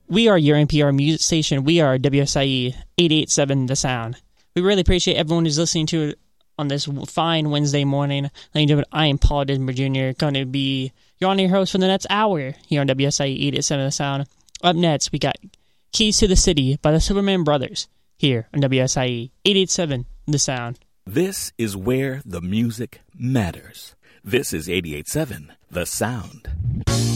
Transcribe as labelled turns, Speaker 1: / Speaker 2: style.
Speaker 1: We are your NPR music station. We are WSIE 88.7 The Sound. We really appreciate everyone who's listening to it on this fine Wednesday morning. Ladies and gentlemen, I am Paul Dismer Jr., going to be your on-air host for the next hour here on WSIE 88.7 The Sound. Up next, we got Keys to the City by the Silverman Brothers here on WSIE 88.7 The Sound.
Speaker 2: This is where the music matters. This is 88.7 The Sound.